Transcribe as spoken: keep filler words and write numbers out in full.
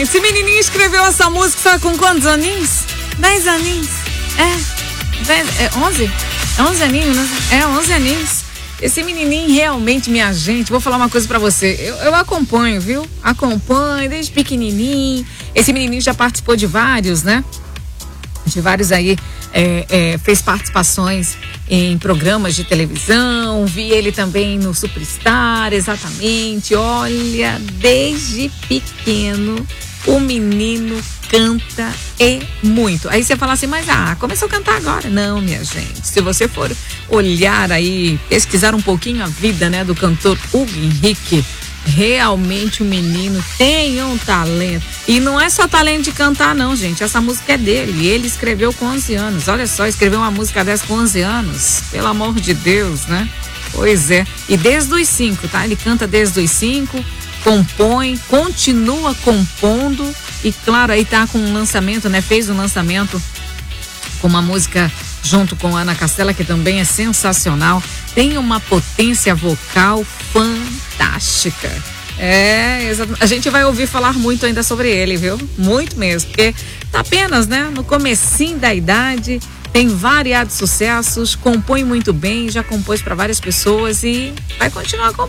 Esse menininho escreveu essa música, sabe com quantos aninhos? Dez aninhos. É, dez, é onze? É onze aninhos, né? É, onze aninhos. Esse menininho realmente, minha gente, vou falar uma coisa pra você. Eu, eu acompanho, viu? Acompanho desde pequenininho. Esse menininho já participou de vários, né? De vários aí, é, é, fez participações em programas de televisão. Vi ele também no Superstar, exatamente. Olha, desde pequeno, o menino canta e muito. Aí você fala assim, mas ah, começou a cantar agora. Não, minha gente, se você for olhar aí, pesquisar um pouquinho a vida, né, do cantor Hugo Henrique, realmente o menino tem um talento. E não é só talento de cantar não, gente, essa música é dele, ele escreveu com onze anos. Olha só, escreveu uma música dessa com onze anos, pelo amor de Deus, né? Pois é, e desde os cinco, tá? Ele canta desde os cinco, compõe, continua compondo e claro, aí tá com um lançamento, né? Fez um lançamento com uma música junto com Ana Castela, que também é sensacional, tem uma potência vocal fantástica. É, a gente vai ouvir falar muito ainda sobre ele, viu? Muito mesmo, porque tá apenas, né, no comecinho da idade, tem variados sucessos, compõe muito bem, já compôs para várias pessoas e vai continuar compondo.